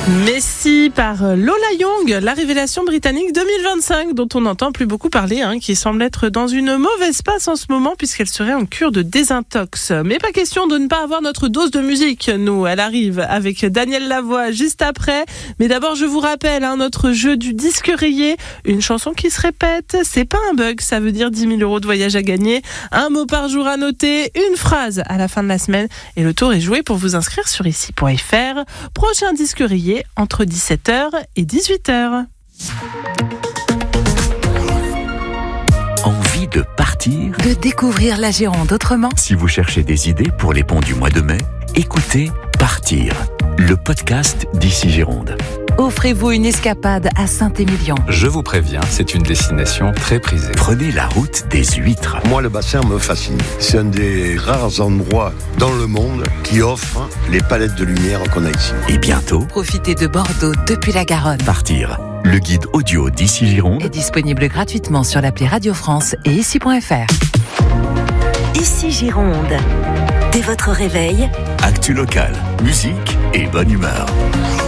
Messi par Lola Young, la révélation britannique 2025 dont on n'entend plus beaucoup parler, qui semble être dans une mauvaise passe en ce moment puisqu'elle serait en cure de désintox. Mais pas question de ne pas avoir notre dose de musique, nous. Elle arrive avec Daniel Lavoie juste après. Mais d'abord, je vous rappelle notre jeu du disque rayé, une chanson qui se répète. C'est pas un bug, ça veut dire 10 000 € de voyage à gagner. Un mot par jour à noter, une phrase à la fin de la semaine. Et le tour est joué pour vous inscrire sur ici.fr. Prochain disque rayé entre 17h et 18h. Envie de partir ? De découvrir la Gironde autrement ? Si vous cherchez des idées pour les ponts du mois de mai, écoutez Partir, le podcast d'Ici Gironde. Offrez-vous une escapade à Saint-Émilion. Je vous préviens, c'est une destination très prisée. Prenez la route des huîtres. Moi, le bassin me fascine. C'est un des rares endroits dans le monde qui offre les palettes de lumière qu'on a ici. Et bientôt, Profitez de Bordeaux depuis la Garonne. Partir, le guide audio d'Ici Gironde Est disponible gratuitement sur l'appli Radio France et ici.fr. Ici Gironde. Dès votre réveil, Actu local, musique et bonne humeur.